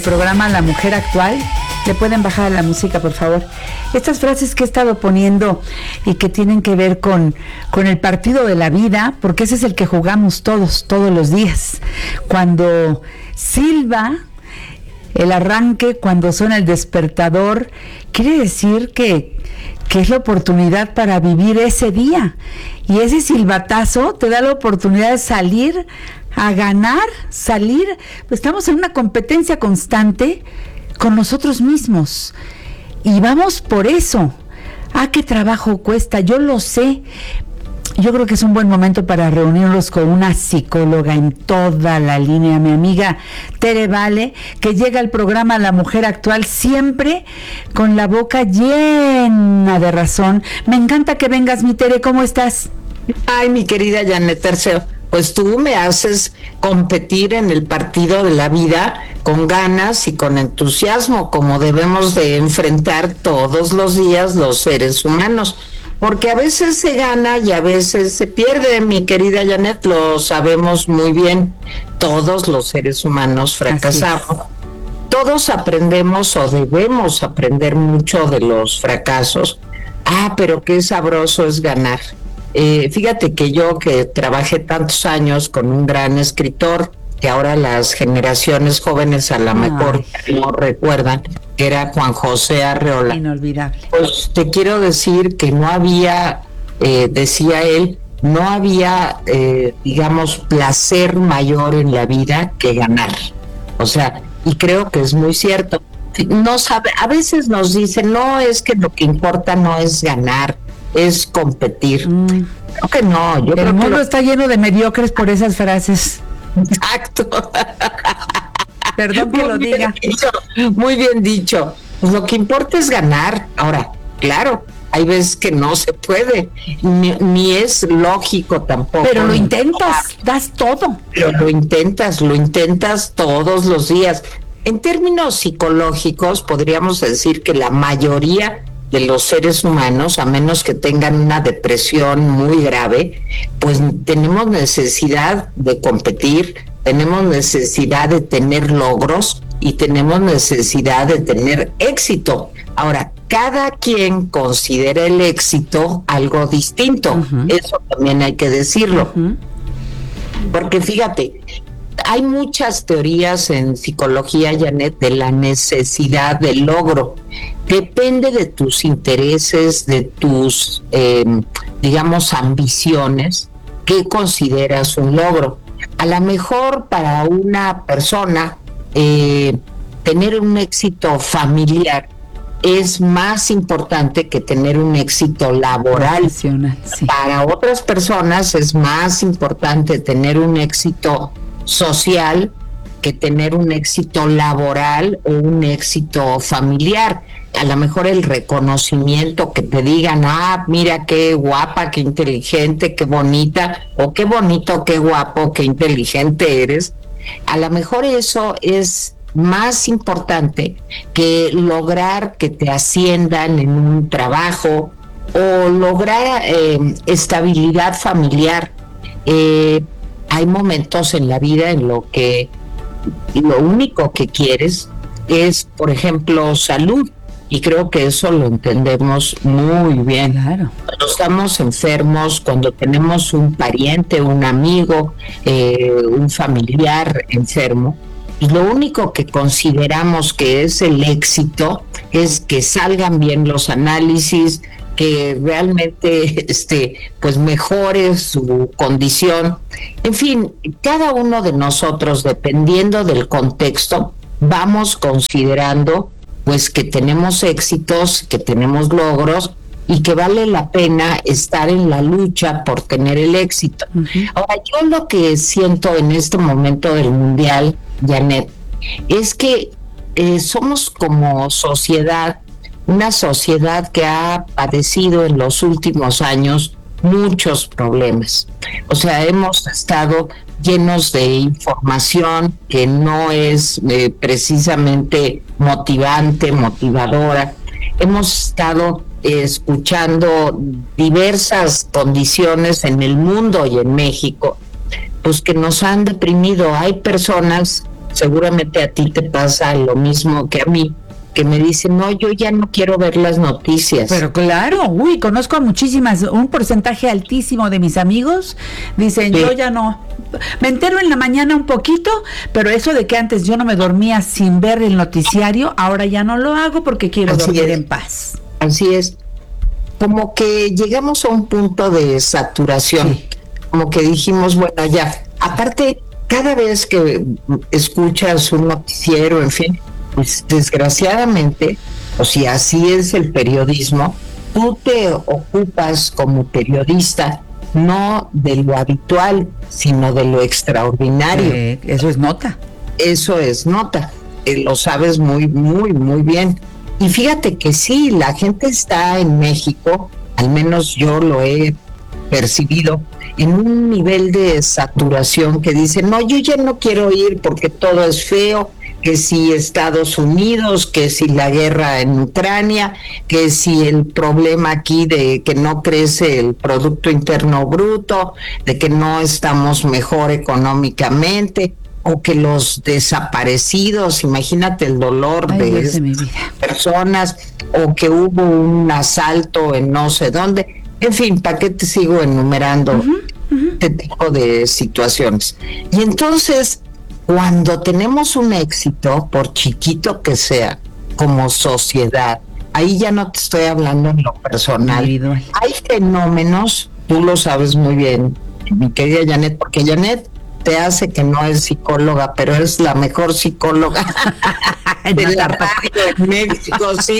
Programa La Mujer Actual. Le pueden bajar la música, por favor. Estas frases que he estado poniendo y que tienen que ver con el partido de la vida, porque ese es el que jugamos todos los días. Cuando silba el arranque, cuando suena el despertador, quiere decir que es la oportunidad para vivir ese día. Y ese silbatazo te da la oportunidad de salir a ganar, pues estamos en una competencia constante con nosotros mismos y vamos por eso. Qué trabajo cuesta, yo lo sé. Yo creo que es un buen momento para reunirnos con una psicóloga en toda la línea, mi amiga Tere Vale, que llega al programa La Mujer Actual siempre con la boca llena de razón. Me encanta que vengas, mi Tere, ¿cómo estás? Ay, mi querida Janet Tercero, pues tú me haces competir en el partido de la vida con ganas y con entusiasmo, como debemos de enfrentar todos los días los seres humanos, porque a veces se gana y a veces se pierde, mi querida Janet, lo sabemos muy bien, todos los seres humanos fracasamos, todos aprendemos o debemos aprender mucho de los fracasos. Pero qué sabroso es ganar. Fíjate que yo que trabajé tantos años con un gran escritor, que ahora las generaciones jóvenes a lo mejor no recuerdan, que era Juan José Arreola. Inolvidable. Pues te quiero decir que no había, decía él, no había, digamos, placer mayor en la vida que ganar. O sea, y creo que es muy cierto. No sabe, a veces nos dicen, no, es que lo que importa no es ganar, es competir. Creo que no. El mundo está lleno de mediocres por esas frases. Exacto. Perdón que lo diga. Muy bien dicho. Pues lo que importa es ganar. Ahora, claro, hay veces que no se puede, ni es lógico tampoco. Pero lo intentas, das todo. Pero lo intentas todos los días. En términos psicológicos, podríamos decir que la mayoría de los seres humanos, a menos que tengan una depresión muy grave, pues tenemos necesidad de competir, tenemos necesidad de tener logros y tenemos necesidad de tener éxito. Ahora, cada quien considera el éxito algo distinto, eso también hay que decirlo, porque fíjate, hay muchas teorías en psicología, Janet, de la necesidad del logro. Depende de tus intereses, de tus, digamos, ambiciones, ¿qué consideras un logro? A lo mejor para una persona tener un éxito familiar es más importante que tener un éxito laboral. Sí. Para otras personas es más importante tener un éxito social que tener un éxito laboral o un éxito familiar. A lo mejor el reconocimiento, que te digan, mira qué guapa, qué inteligente, qué bonita, o qué bonito, qué guapo, qué inteligente eres. A lo mejor eso es más importante que lograr que te asciendan en un trabajo o lograr estabilidad familiar. Hay momentos en la vida en lo que lo único que quieres es, por ejemplo, salud, y creo que eso lo entendemos muy bien. Claro. Cuando estamos enfermos, cuando tenemos un pariente, un amigo, un familiar enfermo, y lo único que consideramos que es el éxito es que salgan bien los análisis, que realmente pues mejore su condición. En fin, cada uno de nosotros, dependiendo del contexto, vamos considerando pues que tenemos éxitos, que tenemos logros y que vale la pena estar en la lucha por tener el éxito. Ahora, yo lo que siento en este momento del Mundial, Janet, es que somos como sociedad, una sociedad que ha padecido en los últimos años muchos problemas. O sea, hemos estado llenos de información que no es precisamente motivante, motivadora. Hemos estado escuchando diversas condiciones en el mundo y en México, pues que nos han deprimido. Hay personas seguramente a ti te pasa lo mismo que a mí, que me dicen, no, yo ya no quiero ver las noticias. Pero claro, conozco a muchísimas, un porcentaje altísimo de mis amigos dicen, yo ya no, me entero en la mañana un poquito, pero eso de que antes yo no me dormía sin ver el noticiario, ahora ya no lo hago porque quiero dormir en paz. Así es, como que llegamos a un punto de saturación, como que dijimos, bueno, ya, aparte, cada vez que escuchas un noticiero, en fin, pues desgraciadamente, o si así es el periodismo, tú te ocupas como periodista no de lo habitual, sino de lo extraordinario. Eso es nota. Eso es nota, lo sabes muy, muy, muy bien. Y fíjate que sí, la gente está en México, al menos yo lo he percibido, en un nivel de saturación que dice, no, yo ya no quiero ir porque todo es feo, que si Estados Unidos, que si la guerra en Ucrania, que si el problema aquí de que no crece el Producto Interno Bruto, de que no estamos mejor económicamente, o que los desaparecidos, imagínate el dolor de esas personas, o que hubo un asalto en no sé dónde. En fin, ¿para qué te sigo enumerando este tipo de situaciones? Y entonces, cuando tenemos un éxito, por chiquito que sea, como sociedad, ahí ya no te estoy hablando en lo personal. Hay fenómenos, tú lo sabes muy bien, mi querida Janet, porque Janet te hace que no es psicóloga, pero es la mejor psicóloga de la radio en México, sí.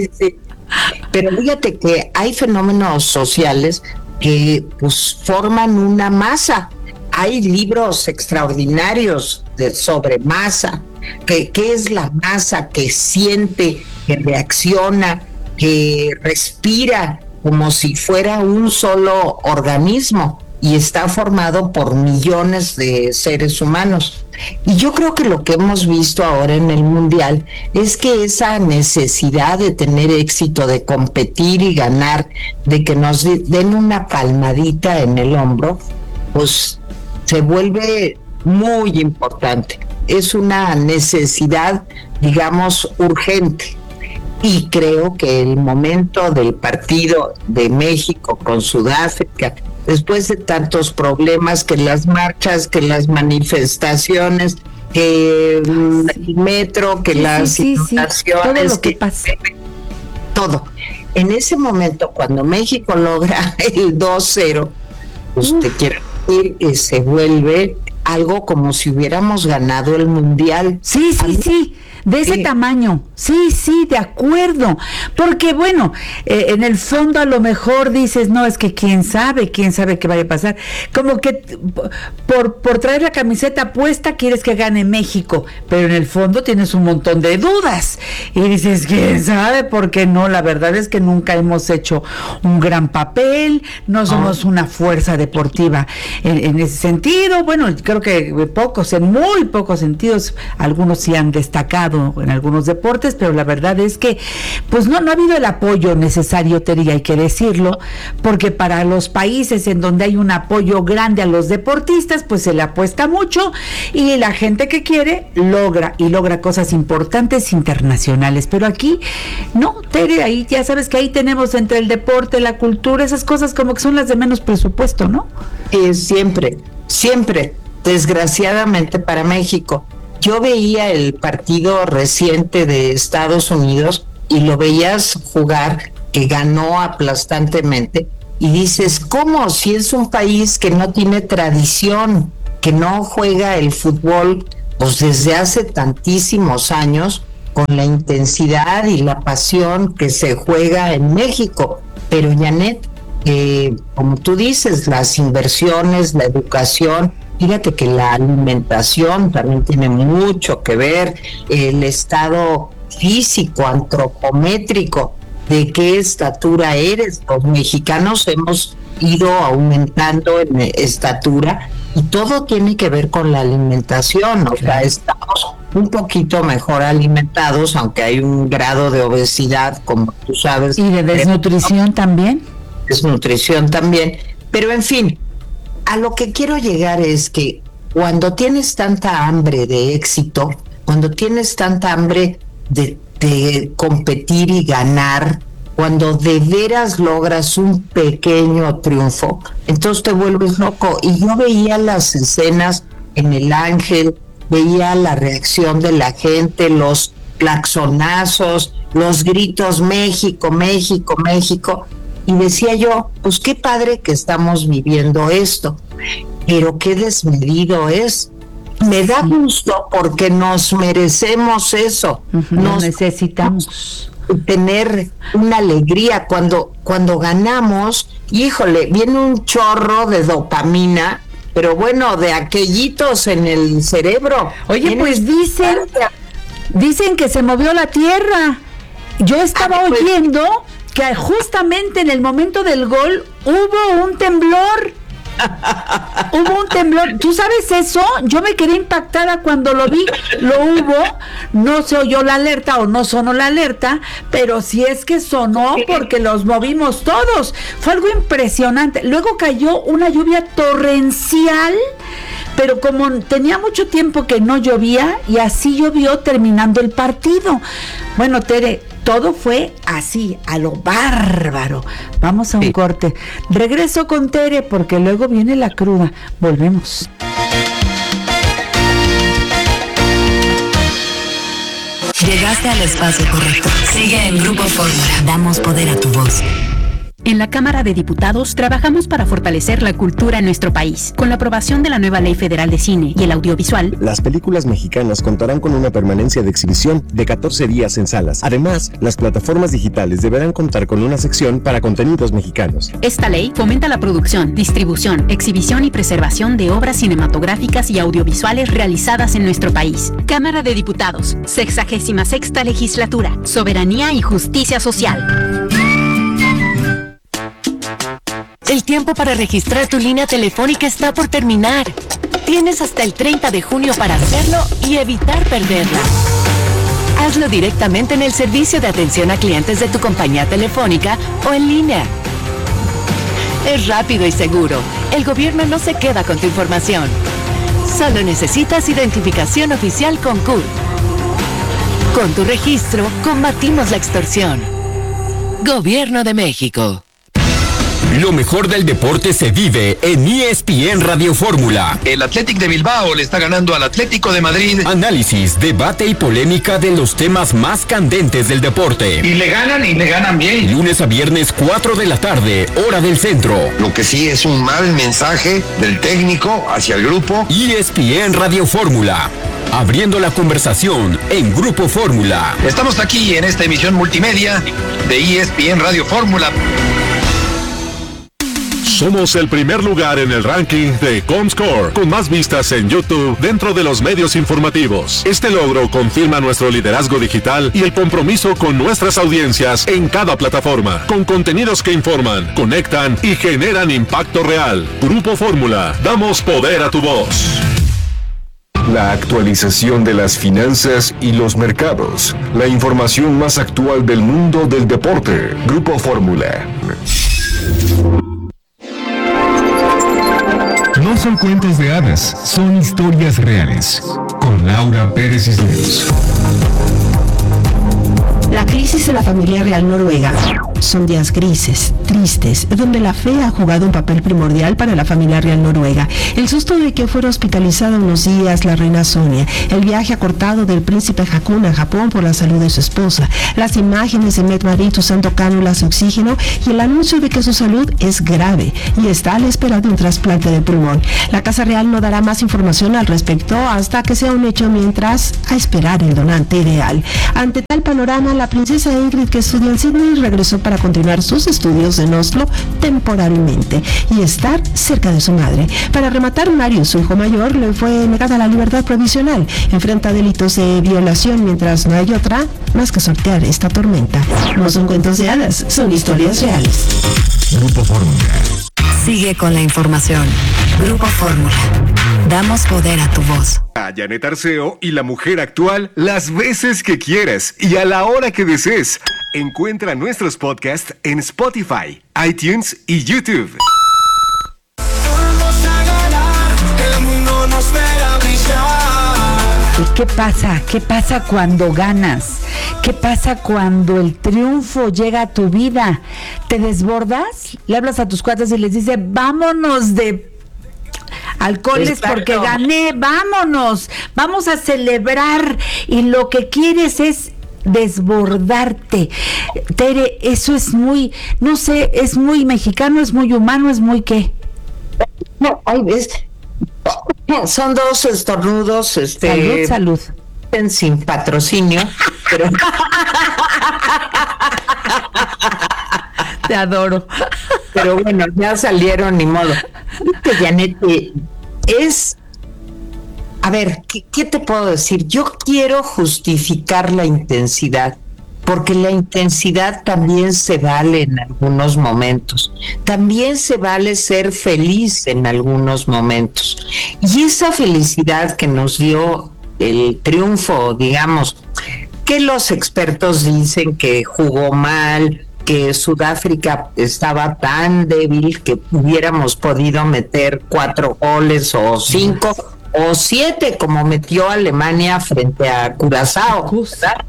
Pero fíjate que hay fenómenos sociales que pues forman una masa. Hay libros extraordinarios sobre masa. ¿Qué es la masa que siente, que reacciona, que respira como si fuera un solo organismo? Y está formado por millones de seres humanos. Y yo creo que lo que hemos visto ahora en el Mundial es que esa necesidad de tener éxito, de competir y ganar, de que nos den una palmadita en el hombro, pues se vuelve muy importante. Es una necesidad, digamos, urgente. Y creo que el momento del partido de México con Sudáfrica, después de tantos problemas, que las marchas, que las manifestaciones, que el metro, que las inundaciones, todo lo que pasa. Todo. En ese momento, cuando México logra el 2-0, pues te quiero decir que se vuelve algo como si hubiéramos ganado el Mundial. Sí, de ese tamaño, sí, de acuerdo, porque bueno, en el fondo a lo mejor dices, no, es que quién sabe qué vaya a pasar, como que por traer la camiseta puesta quieres que gane México, pero en el fondo tienes un montón de dudas, y dices, quién sabe, por qué no, la verdad es que nunca hemos hecho un gran papel, no somos una fuerza deportiva en ese sentido, bueno, creo que en muy pocos sentidos, algunos sí han destacado en algunos deportes, pero la verdad es que pues no ha habido el apoyo necesario, Teri, hay que decirlo, porque para los países en donde hay un apoyo grande a los deportistas, pues se le apuesta mucho y la gente que quiere logra cosas importantes internacionales, pero aquí no, Teri, ahí ya sabes que ahí tenemos entre el deporte, la cultura, esas cosas como que son las de menos presupuesto, ¿no? Siempre, desgraciadamente para México. Yo veía el partido reciente de Estados Unidos y lo veías jugar, que ganó aplastantemente, y dices, ¿cómo? Si es un país que no tiene tradición, que no juega el fútbol pues desde hace tantísimos años, con la intensidad y la pasión que se juega en México. Pero Janet, como tú dices, las inversiones, la educación, fíjate que la alimentación también tiene mucho que ver, el estado físico, antropométrico, de qué estatura eres. Los mexicanos hemos ido aumentando en estatura y todo tiene que ver con la alimentación, o sea, estamos un poquito mejor alimentados, aunque hay un grado de obesidad, como tú sabes. Y de desnutrición también. Desnutrición también, pero en fin, a lo que quiero llegar es que cuando tienes tanta hambre de éxito, cuando tienes tanta hambre de competir y ganar, cuando de veras logras un pequeño triunfo, entonces te vuelves loco. Y yo veía las escenas en El Ángel, veía la reacción de la gente, los claxonazos, los gritos México, México, México, y decía yo, pues qué padre que estamos viviendo esto, pero qué desmedido es. Me da gusto porque nos merecemos eso. Nos necesitamos tener una alegría cuando ganamos. Híjole, viene un chorro de dopamina, pero bueno, de aquellitos en el cerebro. Oye, pues dicen que se movió la tierra. Yo estaba oyendo que justamente en el momento del gol hubo un temblor. Hubo un temblor. ¿Tú sabes eso? Yo me quedé impactada cuando lo vi. Lo hubo. No se oyó la alerta o no sonó la alerta, pero sí es que sonó porque los movimos todos. Fue algo impresionante. Luego cayó una lluvia torrencial, pero como tenía mucho tiempo que no llovía, y así llovió terminando el partido. Bueno, Tere, todo fue así, a lo bárbaro. Vamos a un corte. Regreso con Tere porque luego viene la cruda. Volvemos. Llegaste al espacio correcto. Sigue en Grupo Fórmula. Damos poder a tu voz. En la Cámara de Diputados trabajamos para fortalecer la cultura en nuestro país. Con la aprobación de la nueva Ley Federal de Cine y el Audiovisual, las películas mexicanas contarán con una permanencia de exhibición de 14 días en salas. Además, las plataformas digitales deberán contar con una sección para contenidos mexicanos. Esta ley fomenta la producción, distribución, exhibición y preservación de obras cinematográficas y audiovisuales realizadas en nuestro país. Cámara de Diputados, 66ª Legislatura, Soberanía y Justicia Social. El tiempo para registrar tu línea telefónica está por terminar. Tienes hasta el 30 de junio para hacerlo y evitar perderla. Hazlo directamente en el servicio de atención a clientes de tu compañía telefónica o en línea. Es rápido y seguro. El gobierno no se queda con tu información. Solo necesitas identificación oficial con CURP. Con tu registro, combatimos la extorsión. Gobierno de México. Lo mejor del deporte se vive en ESPN Radio Fórmula. El Athletic de Bilbao le está ganando al Atlético de Madrid. Análisis, debate y polémica de los temas más candentes del deporte. Y le ganan bien. Lunes a viernes, 4 de la tarde, hora del centro. Lo que sí es un mal mensaje del técnico hacia el grupo. ESPN Radio Fórmula. Abriendo la conversación en Grupo Fórmula. Estamos aquí en esta emisión multimedia de ESPN Radio Fórmula. Somos el primer lugar en el ranking de Comscore, con más vistas en YouTube dentro de los medios informativos. Este logro confirma nuestro liderazgo digital y el compromiso con nuestras audiencias en cada plataforma, con contenidos que informan, conectan y generan impacto real. Grupo Fórmula, damos poder a tu voz. La actualización de las finanzas y los mercados. La información más actual del mundo del deporte. Grupo Fórmula. No son cuentos de hadas, son historias reales. Con Laura Pérez Cisneros. La crisis de la familia real noruega son días grises, tristes, donde la fe ha jugado un papel primordial para la familia real noruega. El susto de que fuera hospitalizada unos días la reina Sonia, el viaje acortado del príncipe Haakon a Japón por la salud de su esposa, las imágenes de Mette-Marit usando cánulas de oxígeno y el anuncio de que su salud es grave y está a la espera de un trasplante de pulmón. La Casa Real no dará más información al respecto hasta que sea un hecho, mientras a esperar el donante ideal. Ante tal panorama, la princesa Ingrid, que estudia en Sydney, regresó para continuar sus estudios en Oslo temporalmente y estar cerca de su madre. Para rematar, Mario, su hijo mayor, le fue negada la libertad provisional. Enfrenta delitos de violación, mientras no hay otra más que sortear esta tormenta. No son cuentos de hadas, son historias reales. Grupo Fórmula. Sigue con la información. Grupo Fórmula. Damos poder a tu voz. A Janet Arceo y la mujer actual las veces que quieras y a la hora que desees. Encuentra nuestros podcasts en Spotify, iTunes y YouTube. Vamos a ganar, el mundo nos ve. ¿Qué pasa? ¿Qué pasa cuando ganas? ¿Qué pasa cuando el triunfo llega a tu vida? ¿Te desbordas? Le hablas a tus cuates y les dices, vámonos de alcoholes. Exacto. Porque gané, vámonos, vamos a celebrar, y lo que quieres es desbordarte. Tere, eso es muy, no sé, es muy mexicano, es muy humano, es muy ¿qué? No, hay veces son dos estornudos, salud. Sin patrocinio, pero te adoro. Pero bueno, ya salieron, ni modo. Janet, a ver, ¿qué te puedo decir? Yo quiero justificar la intensidad, porque la intensidad también se vale en algunos momentos. También se vale ser feliz en algunos momentos. Y esa felicidad que nos dio el triunfo, digamos, que los expertos dicen que jugó mal, que Sudáfrica estaba tan débil que hubiéramos podido meter 4 goles o 5 o 7 como metió Alemania frente a Curazao, ¿verdad?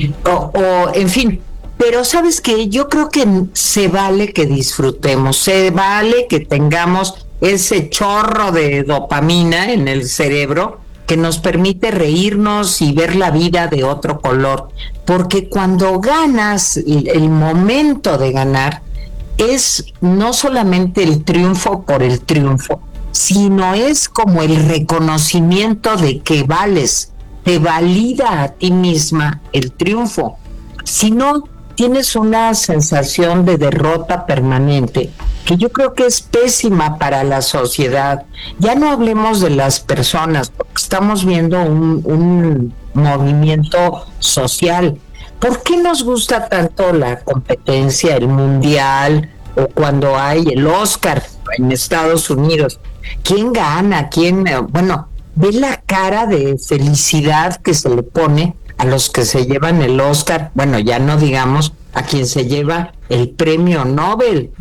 O en fin, pero ¿sabes qué? Yo creo que se vale que disfrutemos, se vale que tengamos ese chorro de dopamina en el cerebro que nos permite reírnos y ver la vida de otro color, porque cuando ganas, el momento de ganar es no solamente el triunfo por el triunfo, sino es como el reconocimiento de que vales, te valida a ti misma el triunfo. Si no, tienes una sensación de derrota permanente que yo creo que es pésima para la sociedad. Ya no hablemos de las personas, porque estamos viendo un movimiento social. ¿Por qué nos gusta tanto la competencia, el mundial, o cuando hay el Oscar en Estados Unidos? ¿Quién gana? Bueno, ve la cara de felicidad que se le pone a los que se llevan el Oscar, bueno, ya no digamos a quien se lleva el premio Nobel.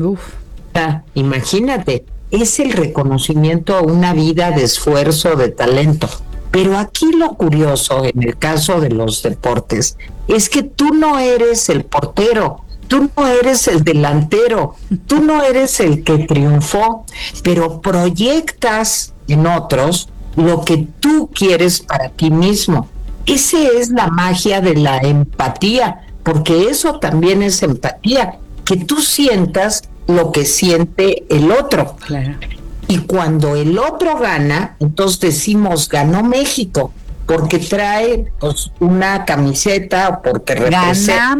Imagínate, es el reconocimiento a una vida de esfuerzo, de talento. Pero aquí lo curioso, en el caso de los deportes, es que tú no eres el portero, tú no eres el delantero, tú no eres el que triunfó, pero proyectas en otros lo que tú quieres para ti mismo. Esa es la magia de la empatía, porque eso también es empatía, que tú sientas lo que siente el otro. Claro. Y cuando el otro gana, entonces decimos, ganó México, porque trae pues, una camiseta o porque representa.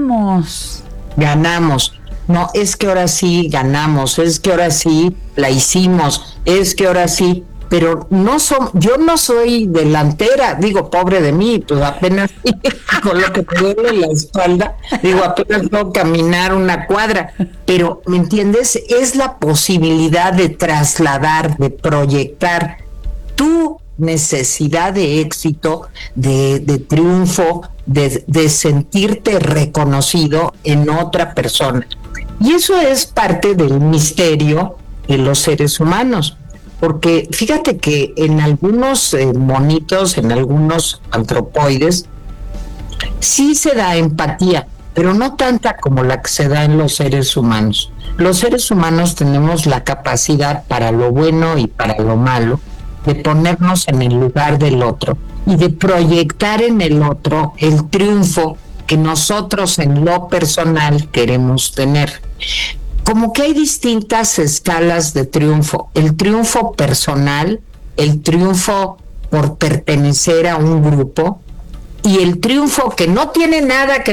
Ganamos. No, es que ahora sí ganamos, es que ahora sí la hicimos, es que ahora sí. Pero yo no soy delantera, digo, pobre de mí, pues apenas con lo que me duele la espalda, digo, apenas puedo caminar una cuadra, pero, ¿me entiendes? Es la posibilidad de trasladar, de proyectar tu necesidad de éxito, de triunfo, de sentirte reconocido en otra persona. Y eso es parte del misterio de los seres humanos. Porque fíjate que en algunos monitos, en algunos antropoides, sí se da empatía, pero no tanta como la que se da en los seres humanos. Los seres humanos tenemos la capacidad para lo bueno y para lo malo de ponernos en el lugar del otro y de proyectar en el otro el triunfo que nosotros en lo personal queremos tener. Como que hay distintas escalas de triunfo. El triunfo personal, el triunfo por pertenecer a un grupo y el triunfo que no tiene nada que